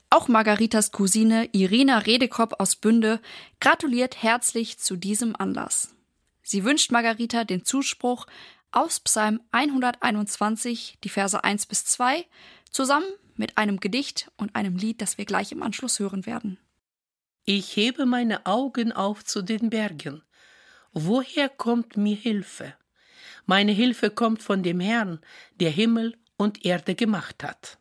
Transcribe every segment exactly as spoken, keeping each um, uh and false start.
Auch Margaritas Cousine Irina Redekop aus Bünde gratuliert herzlich zu diesem Anlass. Sie wünscht Margarita den Zuspruch aus Psalm hunderteinundzwanzig, die Verse eins bis zwei, zusammen mit einem Gedicht und einem Lied, das wir gleich im Anschluss hören werden. Ich hebe meine Augen auf zu den Bergen. Woher kommt mir Hilfe? Meine Hilfe kommt von dem Herrn, der Himmel und Erde gemacht hat.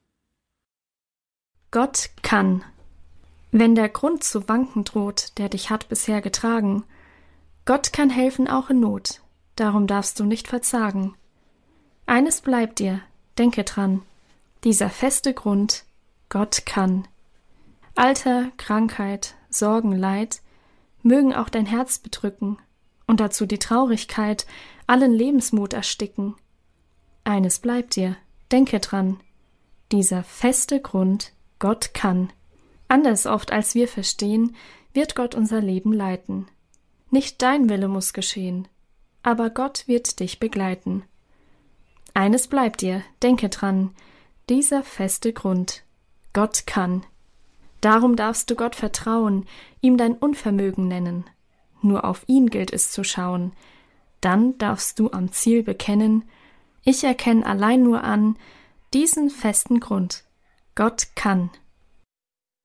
Gott kann. Wenn der Grund zu wanken droht, der dich hat bisher getragen, Gott kann helfen auch in Not, darum darfst du nicht verzagen. Eines bleibt dir, denke dran, dieser feste Grund, Gott kann. Alter, Krankheit, Sorgen, Leid mögen auch dein Herz bedrücken und dazu die Traurigkeit allen Lebensmut ersticken. Eines bleibt dir, denke dran, dieser feste Grund, Gott kann. Anders oft als wir verstehen, wird Gott unser Leben leiten. Nicht dein Wille muss geschehen, aber Gott wird dich begleiten. Eines bleibt dir, denke dran, dieser feste Grund, Gott kann. Darum darfst du Gott vertrauen, ihm dein Unvermögen nennen. Nur auf ihn gilt es zu schauen. Dann darfst du am Ziel bekennen, ich erkenne allein nur an diesen festen Grund, Gott kann.